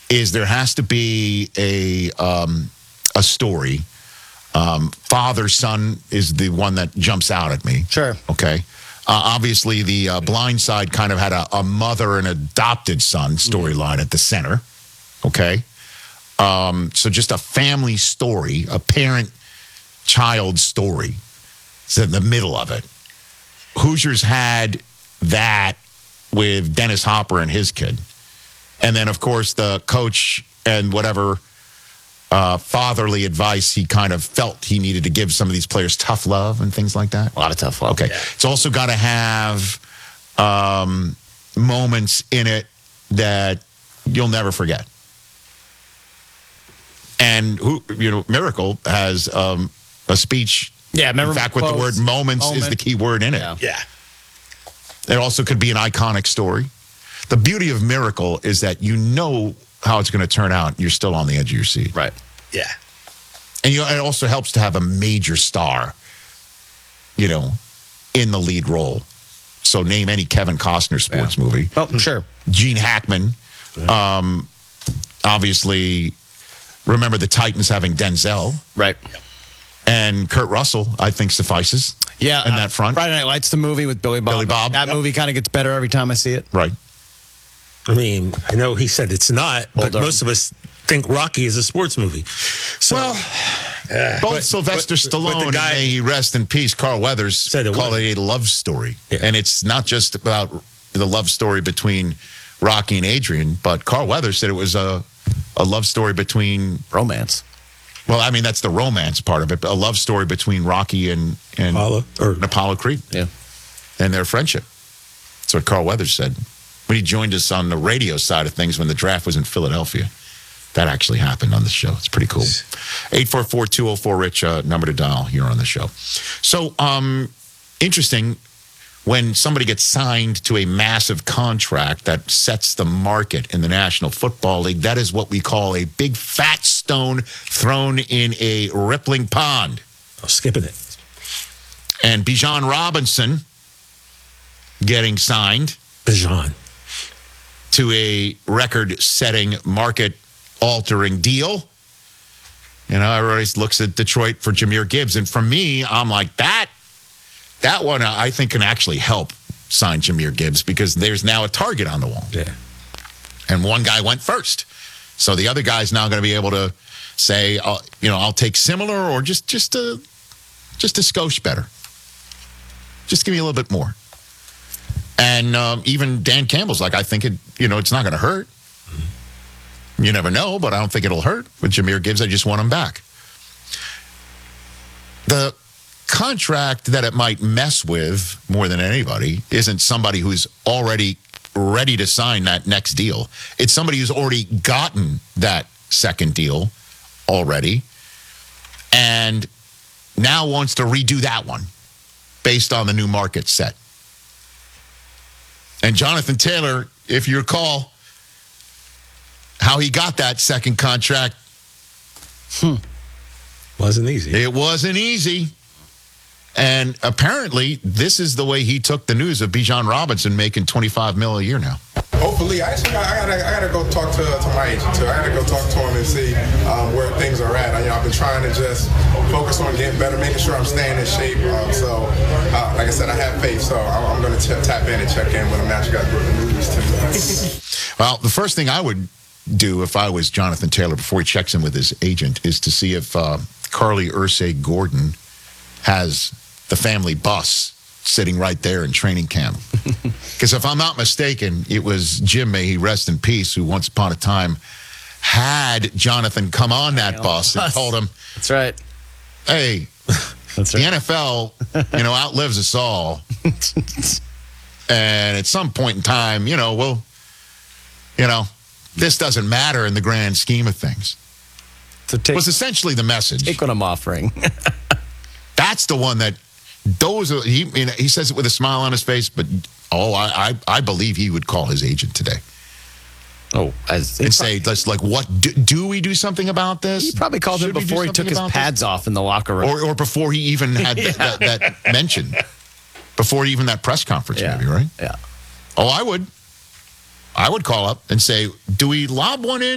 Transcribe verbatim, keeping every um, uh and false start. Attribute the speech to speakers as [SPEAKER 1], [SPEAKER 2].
[SPEAKER 1] is there has to be a um, a story. Um, father son is the one that jumps out at me.
[SPEAKER 2] Sure.
[SPEAKER 1] Okay. Uh, obviously, the uh, Blind Side kind of had a, a mother and adopted son storyline at the center. Okay. Um, so just a family story, a parent-child story. It's in the middle of it. Hoosiers had that with Dennis Hopper and his kid. And then, of course, the coach and whatever uh, fatherly advice he kind of felt he needed to give some of these players, tough love and things like that.
[SPEAKER 2] A lot of tough love.
[SPEAKER 1] Okay. Yeah. It's also got to have um, moments in it that you'll never forget. And who, you know, Miracle has um, a speech.
[SPEAKER 2] Yeah, remember.
[SPEAKER 1] In fact, with the word moments moment. is the key word in it.
[SPEAKER 2] Yeah.
[SPEAKER 3] Yeah.
[SPEAKER 1] It also could be an iconic story. The beauty of Miracle is that you know how it's going to turn out. You're still on the edge of your seat.
[SPEAKER 2] Right.
[SPEAKER 3] Yeah.
[SPEAKER 1] And you know, it also helps to have a major star, you know, in the lead role. So name any Kevin Costner sports
[SPEAKER 2] yeah.
[SPEAKER 1] movie.
[SPEAKER 2] Oh, sure.
[SPEAKER 1] Gene Hackman. Um, obviously, remember the Titans having Denzel.
[SPEAKER 2] Right.
[SPEAKER 1] And Kurt Russell, I think, suffices.
[SPEAKER 2] Yeah.
[SPEAKER 1] In
[SPEAKER 2] uh,
[SPEAKER 1] that front.
[SPEAKER 2] Friday Night Lights, the movie with Billy Bob.
[SPEAKER 1] Billy Bob.
[SPEAKER 2] That
[SPEAKER 1] yep.
[SPEAKER 2] movie kind of gets better every time I see it.
[SPEAKER 1] Right.
[SPEAKER 3] I mean, I know he said it's not, but
[SPEAKER 2] Hold
[SPEAKER 3] most of us think Rocky is a sports movie. So,
[SPEAKER 1] well, uh, both but, Sylvester but, Stallone but the guy, and may he rest in peace, Carl Weathers, said it call was. it a love story. Yeah. And it's not just about the love story between Rocky and Adrian, but Carl Weathers said it was a, a love story between...
[SPEAKER 2] Romance.
[SPEAKER 1] Well, I mean, that's the romance part of it. A love story between Rocky and, and
[SPEAKER 3] Apollo, or,
[SPEAKER 1] Apollo Creed.
[SPEAKER 2] Yeah.
[SPEAKER 1] And their friendship. That's what Carl Weathers said. When he joined us on the radio side of things when the draft was in Philadelphia. That actually happened on the show. It's pretty cool. eight four four, two oh four, RICH, uh, number to dial here on the show. So, um, interesting, when somebody gets signed to a massive contract that sets the market in the National Football League, that is what we call a big fat stone thrown in a rippling pond.
[SPEAKER 3] I'm skipping it.
[SPEAKER 1] And Bijan Robinson getting signed.
[SPEAKER 3] Bijan.
[SPEAKER 1] To a record-setting, market-altering deal. You know, everybody looks at Detroit for Jahmyr Gibbs. And for me, I'm like, that, that one I think can actually help sign Jahmyr Gibbs because there's now a target on the wall.
[SPEAKER 3] Yeah.
[SPEAKER 1] And one guy went first. So the other guy's now going to be able to say, uh, you know, I'll take similar or just, just, a, just a skosh better. Just give me a little bit more. And um, even Dan Campbell's like, I think it, you know, it's not going to hurt. You never know, but I don't think it'll hurt. With Jahmyr Gibbs, I just want him back. The contract that it might mess with more than anybody isn't somebody who's already ready to sign that next deal. It's somebody who's already gotten that second deal already and now wants to redo that one based on the new market set. And Jonathan Taylor, if you recall how he got that second contract.
[SPEAKER 3] Hmm. Wasn't easy.
[SPEAKER 1] It wasn't easy. And apparently, this is the way he took the news of Bijan Robinson making twenty-five mil a year now.
[SPEAKER 4] Hopefully, I actually I gotta I gotta go talk to, to my agent too. I gotta go talk to him and see um, where things are at. I, you know, I've been trying to just focus on getting better, making sure I'm staying in shape. Um, so, uh, like I said, I have faith. So I'm, I'm going to tap in and check in when I'm actually got the news to me.
[SPEAKER 1] Well, the first thing I would do if I was Jonathan Taylor before he checks in with his agent is to see if uh, Carly Ursay Gordon has the family bus sitting right there in training camp. Because if I'm not mistaken, it was Jim, may he rest in peace, who once upon a time had Jonathan come on that bus and told him,
[SPEAKER 2] that's right.
[SPEAKER 1] Hey,
[SPEAKER 2] that's
[SPEAKER 1] the
[SPEAKER 2] right.
[SPEAKER 1] N F L, you know, outlives us all. And at some point in time, you know, we'll, you know, this doesn't matter in the grand scheme of things.
[SPEAKER 2] So take,
[SPEAKER 1] was essentially the message.
[SPEAKER 2] Take what I'm offering.
[SPEAKER 1] That's the one that those are, he, you know, he says it with a smile on his face, but oh, I, I, I believe he would call his agent today.
[SPEAKER 2] Oh, as
[SPEAKER 1] and say, let's like, what do, do we do something about this?
[SPEAKER 2] He probably called Should him before he took his pads this? off in the locker room,
[SPEAKER 1] or, or before he even had yeah. that, that, that mention, before even that press conference,
[SPEAKER 2] yeah.
[SPEAKER 1] maybe, right?
[SPEAKER 2] Yeah.
[SPEAKER 1] Oh, I would. I would call up and say, do we lob one in?